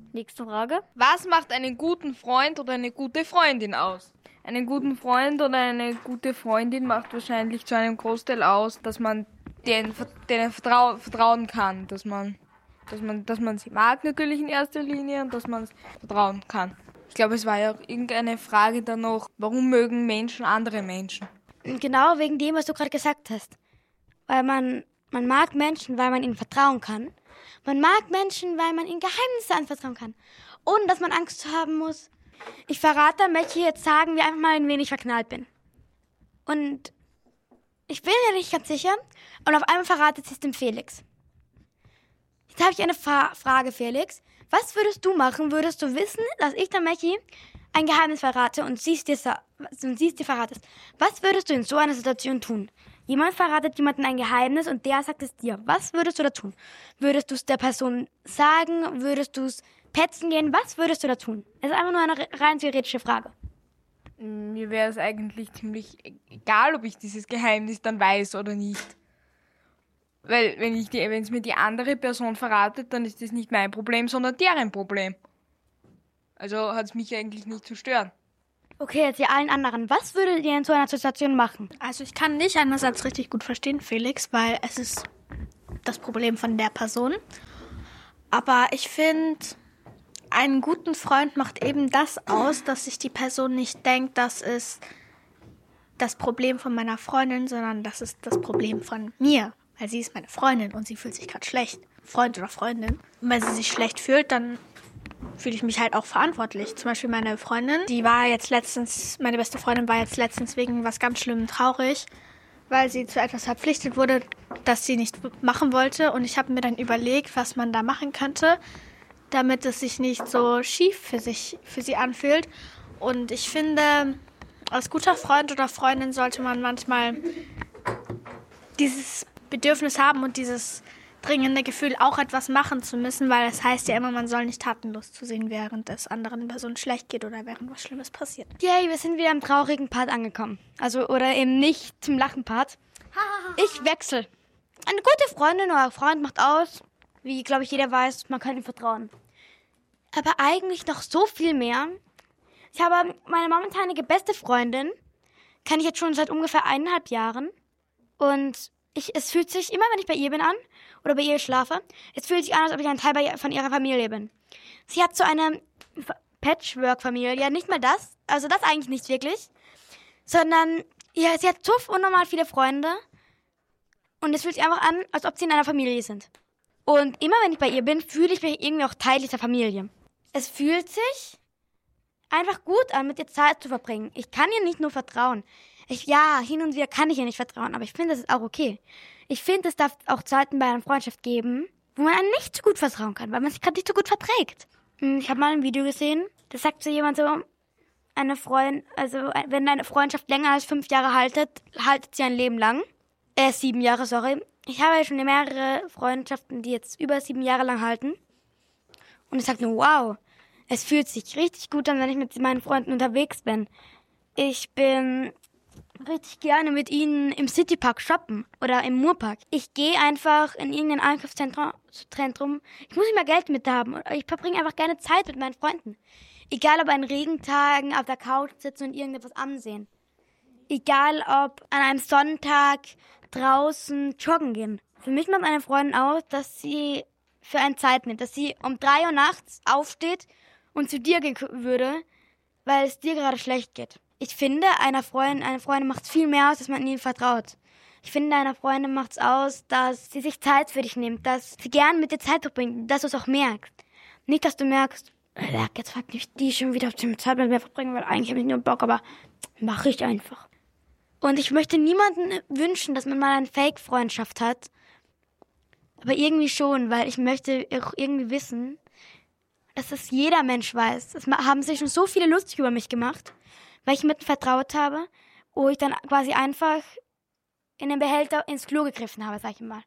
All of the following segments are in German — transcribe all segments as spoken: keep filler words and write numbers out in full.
Nächste Frage. Was macht einen guten Freund oder eine gute Freundin aus? Einen guten Freund oder eine gute Freundin macht wahrscheinlich zu einem Großteil aus, dass man denen, denen vertrau, vertrauen kann, dass man, dass man, dass man sie mag natürlich in erster Linie und dass man vertrauen kann. Ich glaube, es war ja auch irgendeine Frage dann noch, warum mögen Menschen andere Menschen? Genau wegen dem, was du gerade gesagt hast. Weil man, man mag Menschen, weil man ihnen vertrauen kann. Man mag Menschen, weil man ihnen Geheimnisse anvertrauen kann. Ohne dass man Angst haben muss. Ich verrate dann, welche jetzt sagen, wir einfach mal, in wen ich verknallt bin. Und ich bin mir nicht ganz sicher. Und auf einmal verratet sie es dem Felix. Jetzt habe ich eine Fa- Frage, Felix. Was würdest du machen, würdest du wissen, dass ich der Mächi ein Geheimnis verrate und sie es dir, sa- und sie es dir verratest? Was würdest du in so einer Situation tun? Jemand verratet jemandem ein Geheimnis und der sagt es dir. Was würdest du da tun? Würdest du es der Person sagen? Würdest du es petzen gehen? Was würdest du da tun? Es ist einfach nur eine rein theoretische Frage. Mir wäre es eigentlich ziemlich egal, ob ich dieses Geheimnis dann weiß oder nicht. Weil wenn ich die, wenn es mir die andere Person verratet, dann ist das nicht mein Problem, sondern deren Problem. Also hat es mich eigentlich nicht zu stören. Okay, jetzt ihr allen anderen. Was würdet ihr in so einer Situation machen? Also ich kann dich einerseits richtig gut verstehen, Felix, weil es ist das Problem von der Person. Aber ich finde, einen guten Freund macht eben das aus, dass sich die Person nicht denkt, das ist das Problem von meiner Freundin, sondern das ist das Problem von mir. Weil sie ist meine Freundin und sie fühlt sich gerade schlecht. Freund oder Freundin. Und wenn sie sich schlecht fühlt, dann fühle ich mich halt auch verantwortlich. Zum Beispiel meine Freundin, die war jetzt letztens, meine beste Freundin war jetzt letztens wegen was ganz Schlimmem traurig, weil sie zu etwas verpflichtet wurde, das sie nicht machen wollte. Und ich habe mir dann überlegt, was man da machen könnte, damit es sich nicht so schief für sich, für sie anfühlt. Und ich finde, als guter Freund oder Freundin sollte man manchmal dieses Bedürfnis haben und dieses dringende Gefühl, auch etwas machen zu müssen, weil es heißt ja immer, man soll nicht tatenlos zusehen, während es anderen Personen schlecht geht oder während was Schlimmes passiert. Yay, wir sind wieder im traurigen Part angekommen. Also, oder eben nicht zum Lachen-Part. Ich wechsle. Eine gute Freundin oder Freund macht aus, wie, glaube ich, jeder weiß, man kann ihm vertrauen. Aber eigentlich noch so viel mehr. Ich habe meine momentanige beste Freundin, kenne ich jetzt schon seit ungefähr eineinhalb Jahren. Und ich, es fühlt sich, immer wenn ich bei ihr bin an, oder bei ihr schlafe, es fühlt sich an, als ob ich ein Teil bei, von ihrer Familie bin. Sie hat so eine Patchwork-Familie, nicht mal das, also das eigentlich nicht wirklich, sondern ja, sie hat so unnormal viele Freunde und es fühlt sich einfach an, als ob sie in einer Familie sind. Und immer wenn ich bei ihr bin, fühle ich mich irgendwie auch Teil dieser Familie. Es fühlt sich einfach gut an, mit ihr Zeit zu verbringen. Ich kann ihr nicht nur vertrauen. Ich, ja, hin und wieder kann ich ihr nicht vertrauen, aber ich finde, das ist auch okay. Ich finde, es darf auch Zeiten bei einer Freundschaft geben, wo man einem nicht so gut vertrauen kann, weil man sich gerade nicht so gut verträgt. Ich habe mal ein Video gesehen, da sagt so jemand so, eine Freund, also wenn eine Freundschaft länger als fünf Jahre haltet, haltet sie ein Leben lang. Äh, sieben Jahre, sorry. Ich habe ja schon mehrere Freundschaften, die jetzt über sieben Jahre lang halten. Und ich sage nur, wow, es fühlt sich richtig gut an, wenn ich mit meinen Freunden unterwegs bin. Ich bin richtig gerne mit ihnen im Citypark shoppen oder im Murpark. Ich gehe einfach in irgendein Einkaufszentrum. Ich muss nicht mehr Geld mit haben. Ich verbringe einfach gerne Zeit mit meinen Freunden. Egal ob an Regentagen auf der Couch sitzen und irgendetwas ansehen. Egal ob an einem Sonntag draußen joggen gehen. Für mich macht meine Freundin aus, dass sie für eine Zeit nimmt. Dass sie um drei Uhr nachts aufsteht und zu dir gehen würde, weil es dir gerade schlecht geht. Ich finde, einer Freundin, eine Freundin macht viel mehr aus, dass man ihnen vertraut. Ich finde, einer Freundin macht es aus, dass sie sich Zeit für dich nimmt, dass sie gern mit dir Zeit verbringt, dass du es auch merkst. Nicht, dass du merkst, jetzt fragt mich die schon wieder, ob sie mit Zeit mit mir verbringen, weil eigentlich habe ich nur Bock, aber mache ich einfach. Und ich möchte niemandem wünschen, dass man mal eine Fake-Freundschaft hat, aber irgendwie schon, weil ich möchte auch irgendwie wissen, dass das jeder Mensch weiß. Es haben sich schon so viele lustig über mich gemacht, weil ich mit vertraut habe, wo ich dann quasi einfach in den Behälter ins Klo gegriffen habe, sag ich mal.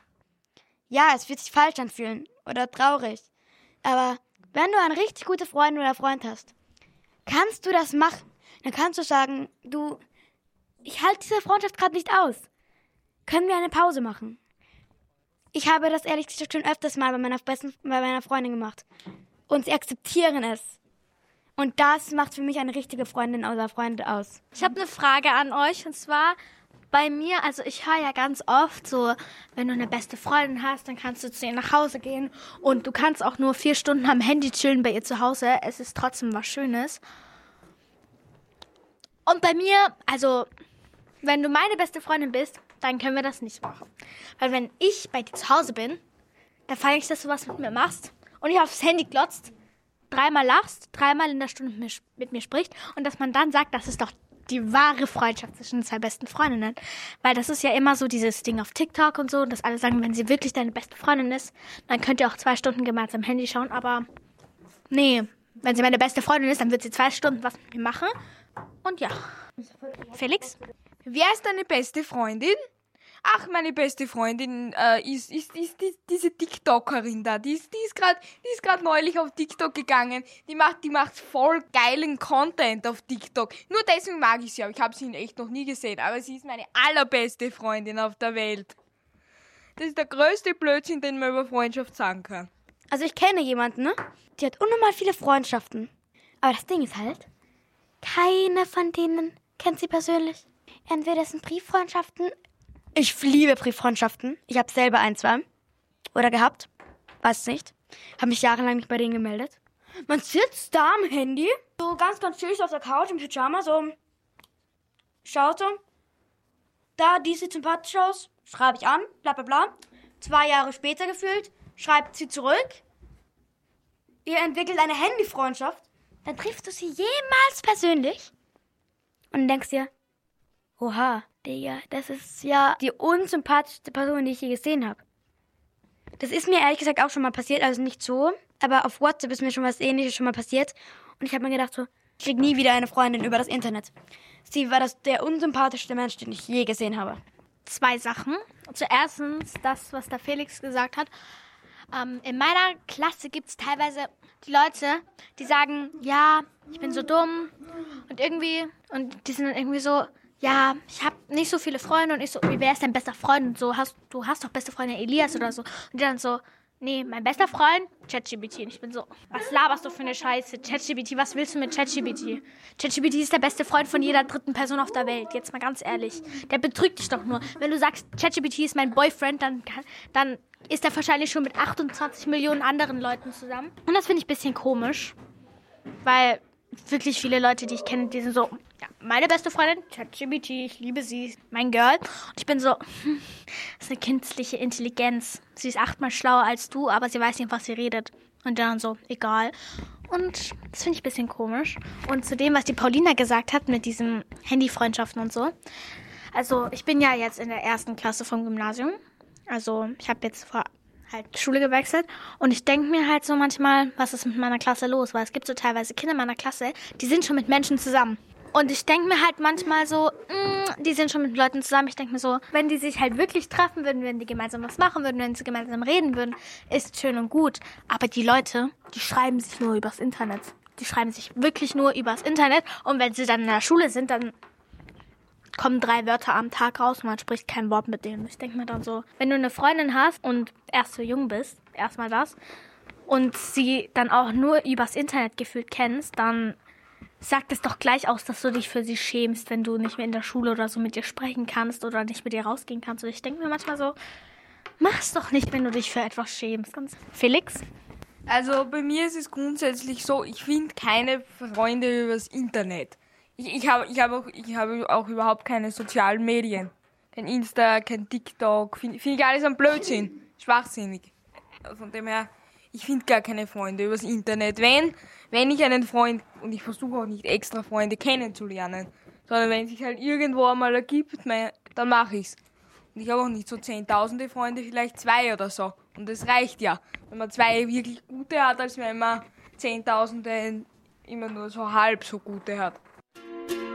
Ja, es wird sich falsch anfühlen oder traurig. Aber wenn du eine richtig gute Freundin oder Freund hast, kannst du das machen. Dann kannst du sagen, du, ich halte diese Freundschaft gerade nicht aus. Können wir eine Pause machen? Ich habe das ehrlich gesagt schon öfters mal bei meiner, besten, bei meiner Freundin gemacht. und sie akzeptieren es. Und das macht für mich eine richtige Freundin oder Freund aus. Ich habe eine Frage an euch und zwar bei mir, also ich höre ja ganz oft so, wenn du eine beste Freundin hast, dann kannst du zu ihr nach Hause gehen und du kannst auch nur vier Stunden am Handy chillen bei ihr zu Hause. Es ist trotzdem was Schönes. Und bei mir, also wenn du meine beste Freundin bist, dann können wir das nicht machen. Weil wenn ich bei dir zu Hause bin, dann fand ich, dass du was mit mir machst und ich aufs Handy glotzt, dreimal lachst, dreimal in der Stunde mit mir, mit mir spricht und dass man dann sagt, das ist doch die wahre Freundschaft zwischen zwei besten Freundinnen. Weil das ist ja immer so dieses Ding auf TikTok und so, dass alle sagen, wenn sie wirklich deine beste Freundin ist, dann könnt ihr auch zwei Stunden gemeinsam Handy schauen, aber nee, wenn sie meine beste Freundin ist, dann wird sie zwei Stunden was mit mir machen und ja. Felix? Wer ist deine beste Freundin? Ach, meine beste Freundin äh, ist, ist, ist, ist diese TikTokerin da. Die ist, die ist gerade die ist gerade neulich auf TikTok gegangen. Die macht, die macht voll geilen Content auf TikTok. Nur deswegen mag ich sie, aber ich habe sie in echt noch nie gesehen. Aber sie ist meine allerbeste Freundin auf der Welt. Das ist der größte Blödsinn, den man über Freundschaft sagen kann. Also ich kenne jemanden, ne? Die hat unnormal viele Freundschaften. Aber das Ding ist halt, keine von denen kennt sie persönlich. Entweder sind Brieffreundschaften. Ich liebe Brieffreundschaften. Ich habe selber ein, zwei. Oder gehabt. Weiß nicht. Habe mich jahrelang nicht bei denen gemeldet. Man sitzt da am Handy, so ganz, ganz chillig auf der Couch im Pyjama, so schaut so. Da, die sieht sympathisch aus. Schreibe ich an, bla bla bla. Zwei Jahre später gefühlt, schreibt sie zurück. Ihr entwickelt eine Handyfreundschaft. Dann triffst du sie jemals persönlich. Und dann denkst dir, oha, Digga, das ist ja die unsympathischste Person, die ich je gesehen habe. Das ist mir ehrlich gesagt auch schon mal passiert, also nicht so, aber auf WhatsApp ist mir schon was Ähnliches schon mal passiert. Und ich habe mir gedacht so, ich krieg nie wieder eine Freundin über das Internet. Sie war das der unsympathischste Mensch, den ich je gesehen habe. Zwei Sachen. Zuerst das, was der Felix gesagt hat. Ähm, in meiner Klasse gibt es teilweise die Leute, die sagen, ja, ich bin so dumm und irgendwie, und die sind dann irgendwie so, ja, ich habe nicht so viele Freunde und ich so, wie wer ist dein bester Freund und so, hast, du hast doch beste Freundin Elias oder so. Und die dann so, nee, mein bester Freund, ChatGPT. Und ich bin so, was laberst du für eine Scheiße? ChatGPT, was willst du mit ChatGPT? ChatGPT ist der beste Freund von jeder dritten Person auf der Welt. Jetzt mal ganz ehrlich. Der betrügt dich doch nur. Wenn du sagst, ChatGPT ist mein Boyfriend, dann, dann ist er wahrscheinlich schon mit achtundzwanzig Millionen anderen Leuten zusammen. Und das finde ich ein bisschen komisch. Weil wirklich viele Leute, die ich kenne, die sind so, ja, meine beste Freundin, ChatGPT, ich liebe sie, mein Girl. Und ich bin so, hm, das ist eine künstliche Intelligenz. Sie ist achtmal schlauer als du, aber sie weiß nicht, was sie redet. Und dann so, egal. Und das finde ich ein bisschen komisch. Und zu dem, was die Paulina gesagt hat, mit diesen Handyfreundschaften und so. Also, ich bin ja jetzt in der ersten Klasse vom Gymnasium. Also, ich habe jetzt vor halt Schule gewechselt und ich denke mir halt so manchmal, was ist mit meiner Klasse los? Weil es gibt so teilweise Kinder in meiner Klasse, die sind schon mit Menschen zusammen. Und ich denke mir halt manchmal so, mh, die sind schon mit Leuten zusammen. Ich denke mir so, wenn die sich halt wirklich treffen würden, wenn die gemeinsam was machen würden, wenn sie gemeinsam reden würden, ist schön und gut. Aber die Leute, die schreiben sich nur übers Internet. Die schreiben sich wirklich nur übers Internet. Und wenn sie dann in der Schule sind, dann kommen drei Wörter am Tag raus und man spricht kein Wort mit denen. Ich denke mir dann so, wenn du eine Freundin hast und erst so jung bist, erstmal das, und sie dann auch nur übers Internet gefühlt kennst, dann sagt es doch gleich aus, dass du dich für sie schämst, wenn du nicht mehr in der Schule oder so mit ihr sprechen kannst oder nicht mit ihr rausgehen kannst. Und ich denke mir manchmal so, mach's doch nicht, wenn du dich für etwas schämst. Ganz Felix? Also bei mir ist es grundsätzlich so, ich finde keine Freunde übers Internet. Ich, ich habe ich hab auch, ich hab auch überhaupt keine sozialen Medien. Kein Insta, kein TikTok. Finde find ich alles ein Blödsinn. Schwachsinnig. Von dem her, ich finde gar keine Freunde übers Internet. Wenn, wenn ich einen Freund, und ich versuche auch nicht extra Freunde kennenzulernen, sondern wenn es sich halt irgendwo einmal ergibt, mein, dann mache ich's. Und ich habe auch nicht so zehntausende Freunde, vielleicht zwei oder so. Und das reicht ja, wenn man zwei wirklich gute hat, als wenn man zehntausende immer nur so halb so gute hat.